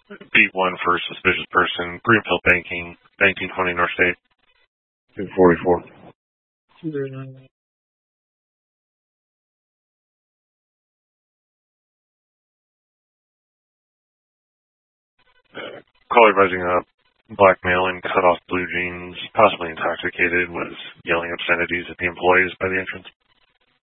Beat 1 for suspicious person. Greenfield Banking, 1920 North State. 244. Caller rising up. Black male in cut off blue jeans, possibly intoxicated, was yelling obscenities at the employees by the entrance.